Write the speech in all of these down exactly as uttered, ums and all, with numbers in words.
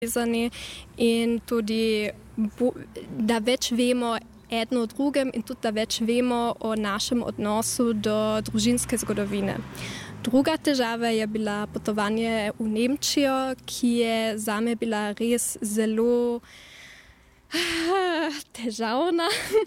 povezani in tudi, da več vemo eno o drugem in tudi, da več vemo o našem odnosu do družinske zgodovine. Druga težava je bila potovanje v Nemčijo, ki je zame bila res zelo težavna,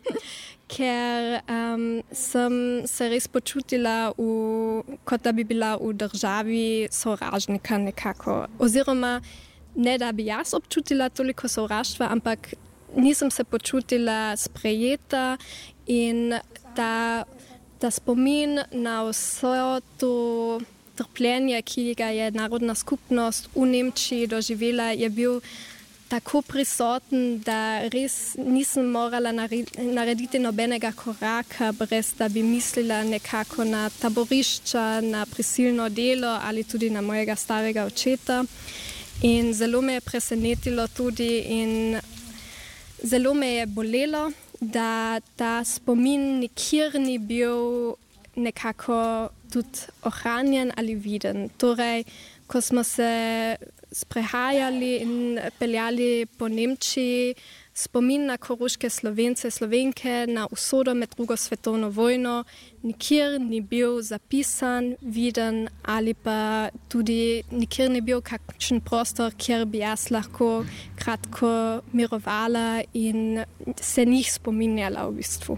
ker um, sem se res počutila, v, kot da bi bila v državi sovražnika nekako. Oziroma, ne da bi jaz občutila toliko sovraštva, ampak nisem se počutila sprejeta in ta, ta spomin na vso to trpljenje, ki ga je narodna skupnost v Nemčiji doživela, je bil tako prisoten, da res nisem morala narediti nobenega koraka, brez da bi mislila nekako na taborišča, na prisilno delo ali tudi na mojega starega očeta. In zelo me je presenetilo tudi in zelo me je bolelo, da ta spomin nikjer ni bil nekako tudi ohranjen ali viden. Torej, ko smo se sprehajali in peljali po Nemčiji, spomin na koroške Slovence, Slovenke, na usodo med drugo svetovno vojno, nikjer ni bil zapisan, viden ali pa tudi nikjer ni bil kakšen prostor, kjer bi jaz lahko kratko mirovala in se njih spominjala v bistvu.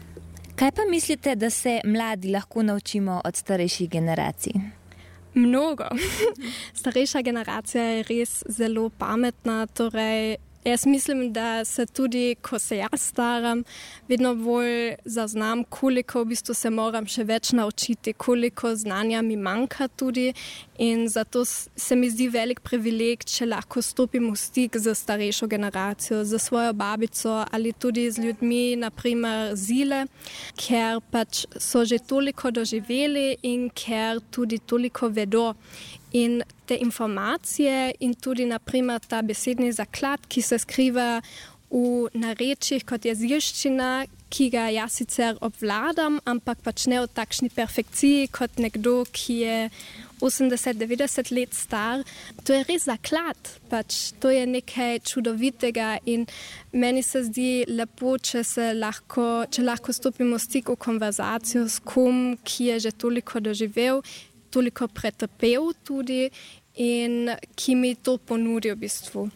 Kaj pa mislite, da se mladi lahko naučimo od starejših generacij? Mnogo. Starejša generacija je res zelo pametna, torej jaz mislim, da se tudi, ko se jaz staram, vedno bolj zaznam, koliko v bistvu se moram še več naučiti, koliko znanja mi manjka tudi in zato se mi zdi velik privileg, če lahko stopim v stik z starejšo generacijo, z svojo babico ali tudi z ljudmi, naprimer zile, ker pač so že toliko doživeli in ker tudi toliko vedo. In te informacije in tudi naprimer ta besedni zaklad, ki se skriva v narečjih kot jezilščina, ki ga jaz sicer obvladam, ampak pač ne v takšni perfekciji kot nekdo, ki je osemdeset devetdeset let star. To je res zaklad, pač to je nekaj čudovitega in meni se zdi lepo, če se lahko, če lahko stopimo v stik v konverzacijo s kom, ki je že toliko doživel, toliko pretrpel tudi in ki mi to ponudi v bistvu.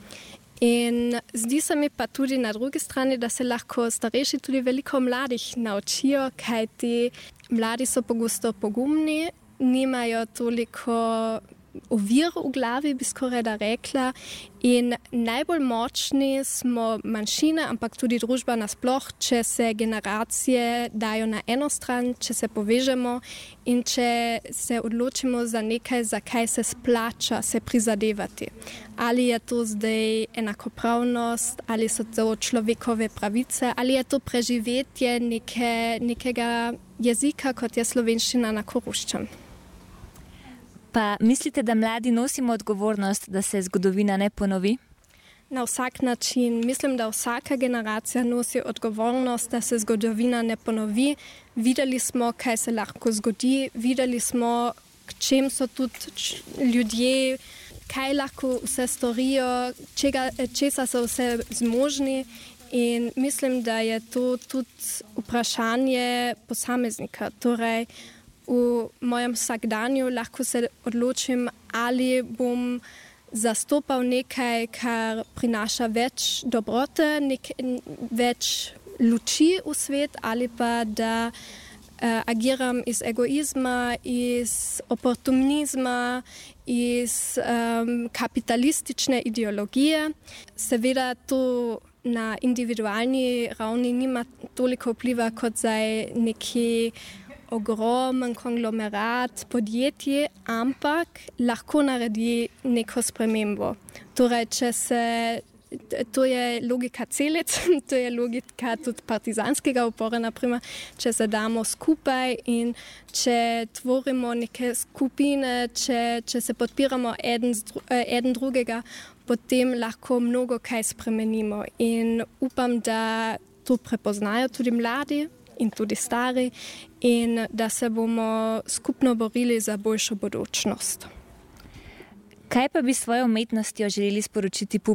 In zdi se mi pa tudi na drugi strani, da se lahko starejši tudi veliko mladih naučijo, kajti mladi so pogosto pogumni, nimajo toliko ovir v glavi, bi skoraj da rekla, in najbolj močni smo manjšine, ampak tudi družba nasploh, če se generacije dajo na eno stran, če se povežemo in če se odločimo za nekaj, za kaj se splača se prizadevati. Ali je to zdaj enakopravnost, ali so to človekove pravice, ali je to preživetje neke, nekega jezika, kot je slovenščina na Koroškem. Pa mislite, da mladi nosimo odgovornost, da se zgodovina ne ponovi? Na vsak način. Mislim, da vsaka generacija nosi odgovornost, da se zgodovina ne ponovi. Videli smo, kaj se lahko zgodi, videli smo, k čem so tudi ljudje, kaj lahko vse storijo, čega, česa so vse zmožni. In mislim, da je to tudi vprašanje posameznika. Torej, v mojem vsakdanju lahko se odločim, ali bom zastopal nekaj, kar prinaša več dobrote, nek, več luči v svet, ali pa da uh, agiram iz egoizma, iz oportunizma, iz um, kapitalistične ideologije. Seveda to na individualni ravni nima toliko vpliva kot zdaj neki ogromen konglomerat podjetij, ampak lahko naredi neko spremembo. Torej, če se, to je logika celic, to je logika tudi partizanskega upora, naprimer, če se damo skupaj in če tvorimo neke skupine, če, če se podpiramo eden, eden drugega, potem lahko mnogo kaj spremenimo. In upam, da to prepoznajo tudi mladi in tudi stari in da se bomo skupno borili za boljšo bodočnost. Kaj pa bi svojo umetnostjo želeli sporočiti publiki?